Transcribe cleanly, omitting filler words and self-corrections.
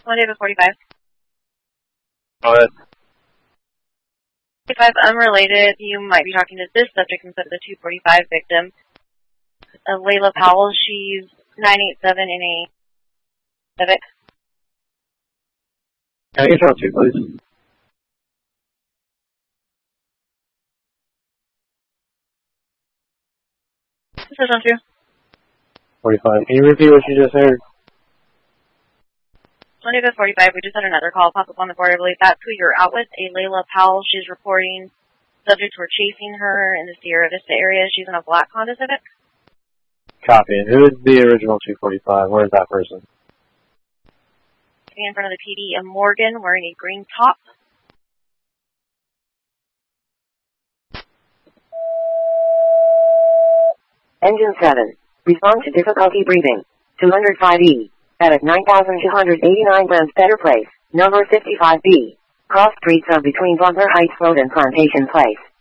1 David 45. Go ahead. 45, unrelated. You might be talking to this subject instead of the 245 victim. Layla Powell, she's 987 in a Civic. Can I get you on 2, please? This is on 2. 45. Can you repeat what you just heard? 1 David 45, we just had another call pop up on the board. I believe that's who you're out with. A Layla Powell, she's reporting subjects were chasing her in the Sierra Vista area. She's in a black Honda Civic. Copy. And who is the original 245? Where is that person? In front of the PD in Morgan, wearing a green top. Engine 7. Respond to difficulty breathing. 205E. At 9,289 Glens Better Place, number 55B. Cross streets are between Butler Heights Road and Plantation Place.